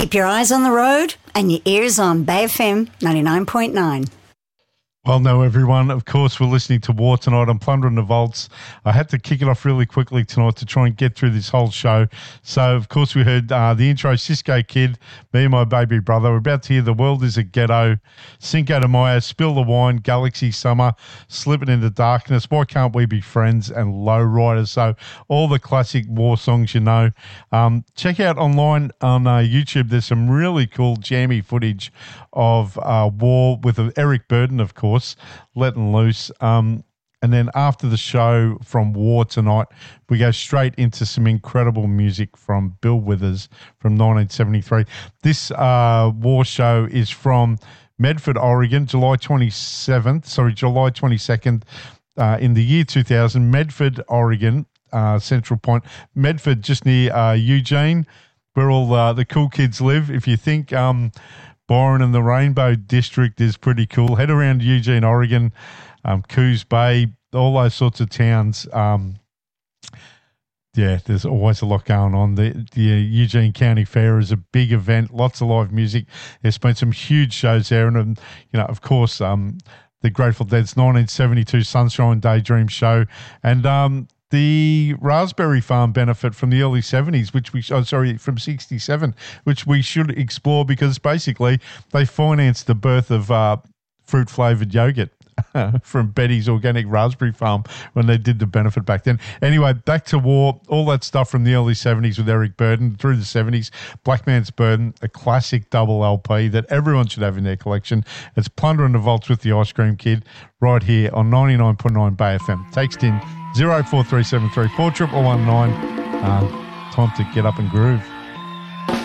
Keep your eyes on the road and your ears on Bay FM 99.9. Well, no, everyone. Of course, we're listening to War tonight on Plundering the Vaults. I had to kick it off really quickly tonight to try and get through this whole show. So, of course, we heard the intro, Cisco Kid, Me and My Baby Brother. We're about to hear The World is a Ghetto, Cinco de Mayo, Spill the Wine, Galaxy Summer, Slipping into Darkness, Why Can't We Be Friends, and Lowriders. So, all the classic war songs you know. Check out online on YouTube. There's some really cool jammy footage of war with Eric Burden, of course, letting loose. And then after the show from War tonight, we go straight into some incredible music from Bill Withers from 1973. This war show is from Medford, Oregon, July 22nd, in the year 2000, Medford, Oregon, Central Point. Medford, just near Eugene, where all the cool kids live. If you think Byron and the Rainbow District is pretty cool, head around Eugene, Oregon, Coos Bay, all those sorts of towns. Yeah, there's always a lot going on. The Eugene County Fair is a big event, lots of live music. There's been some huge shows there. And, of course, the Grateful Dead's 1972 Sunshine Daydream show. And the Raspberry Farm benefit from the early 70s, from 67, which we should explore because basically they financed the birth of fruit-flavoured yogurt from Betty's Organic Raspberry Farm when they did the benefit back then. Anyway, back to war, all that stuff from the early 70s with Eric Burden through the 70s. Black Man's Burden, a classic double LP that everyone should have in their collection. It's Plundering the Vaults with the Ice Cream Kid right here on 99.9 Bay FM. Text in 04373 41119. Time to get up and groove.